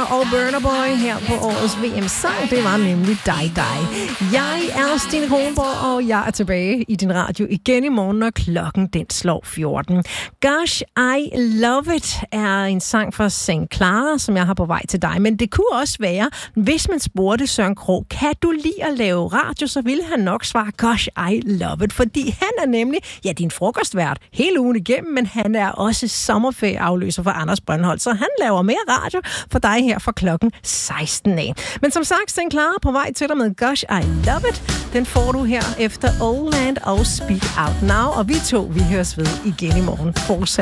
og Burna Boy her på årets VM-sang. Det var nemlig dig. Jeg er Stine Kronborg, og jeg er tilbage i din radio igen i morgen, når klokken den slår 14. Gosh, I Love It er en sang fra St. Clara, som jeg har på vej til dig. Men det kunne også være, hvis man spurgte Søren Krogh, kan du lide at lave radio, så ville han nok svare, Gosh, I Love It. Fordi han er nemlig, din frokostvært hele ugen igennem, men han er også sommerferieafløser for Anders Brøndholt, så han laver mere radio for dig her fra klokken 16 af. Men som sagt, St. Clara på vej til dig med Gosh, I Love It. Den får du her efter Old Land og Speak Out Now, og vi høres ved igen i morgen. Fortsat